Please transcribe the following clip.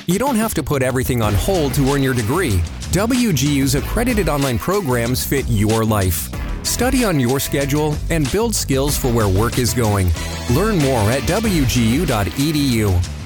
You don't have to put everything on hold to earn your degree. WGU's accredited online programs fit your life. Study on your schedule and build skills for where work is going. Learn more at wgu.edu.